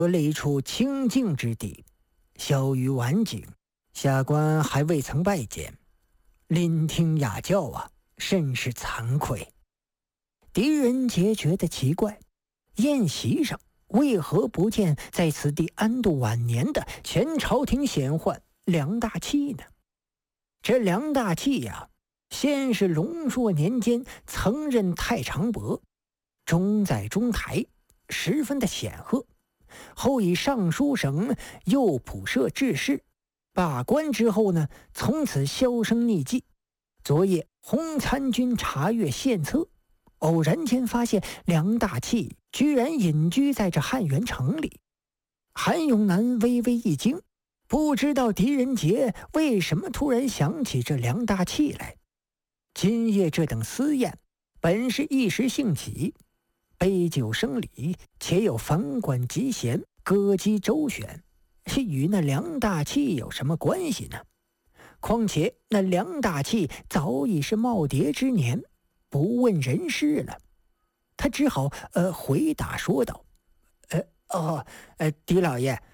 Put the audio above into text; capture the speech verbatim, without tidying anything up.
了一处清静之地，小于晚景，下官还未曾拜见，聆听雅教啊，甚是惭愧。狄仁杰觉得奇怪，宴席上为何不见在此地安度晚年的前朝廷显宦梁大器呢？这梁大器呀、啊，先是隆朔年间曾任太常伯，中在中台，十分的显赫。后以尚书省右仆射致仕，罢官之后呢，从此销声匿迹。昨夜洪参军查阅献策，偶然间发现梁大器居然隐居在这汉元城里。韩永南微微一惊，不知道狄仁杰为什么突然想起这梁大器来。今夜这等私宴本是一时兴起，杯酒生礼，且有房管集贤，歌姬周旋，与那梁大器有什么关系呢？况且那梁大器早已是耄耋之年，不问人事了。他只好呃回答说道：“呃哦，呃狄老爷，